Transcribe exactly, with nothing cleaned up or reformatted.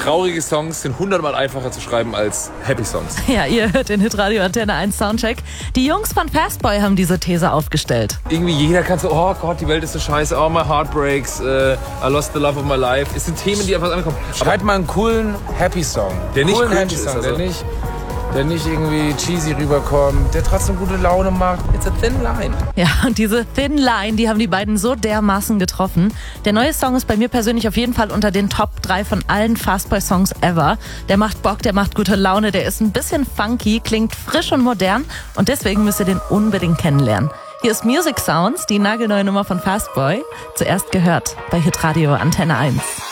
traurige Songs sind hundertmal einfacher zu schreiben als Happy Songs. Ja, ihr hört den Hitradio Antenne eins Soundcheck. Die Jungs von Fastboy haben diese These aufgestellt. Irgendwie jeder kann so, oh Gott, die Welt ist so scheiße, oh, my heart breaks, uh, I lost the love of my life. Es sind Themen, die einfach ankommen. Schreibt mal einen coolen Happy Song. Der nicht coolen cringe Happy ist, Song, also. der nicht, der nicht irgendwie cheesy rüberkommt, der trotzdem gute Laune macht. It's a thin line. Ja, und diese Thin Line, die haben die beiden so dermaßen getroffen. Der neue Song ist bei mir persönlich auf jeden Fall unter den Top drei von allen Fastboy-Songs ever. Der macht Bock, der macht gute Laune, der ist ein bisschen funky, klingt frisch und modern und deswegen müsst ihr den unbedingt kennenlernen. Hier ist Music Sounds, die nagelneue Nummer von Fastboy. Zuerst gehört bei Hitradio Antenne eins.